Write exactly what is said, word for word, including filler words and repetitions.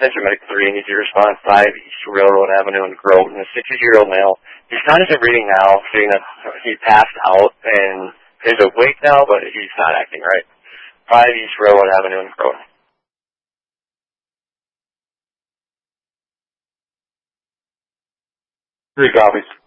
Central Medic three needs to respond five East Railroad Avenue in Groton. A sixty-year-old male. He's conscious and breathing now, saying that he passed out and he's awake now, but he's not acting right. five East Railroad Avenue in Groton. Three copies.